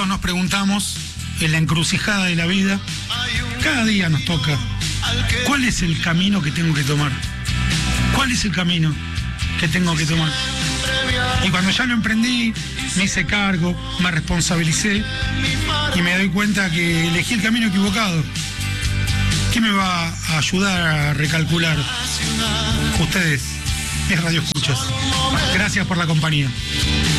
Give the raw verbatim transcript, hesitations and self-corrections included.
Todos nos preguntamos, en la encrucijada de la vida, cada día nos toca, ¿cuál es el camino que tengo que tomar? ¿Cuál es el camino que tengo que tomar? Y cuando ya lo emprendí, me hice cargo, me responsabilicé y me doy cuenta que elegí el camino equivocado. ¿Qué me va a ayudar a recalcular? Ustedes, mis radioescuchas. Gracias por la compañía.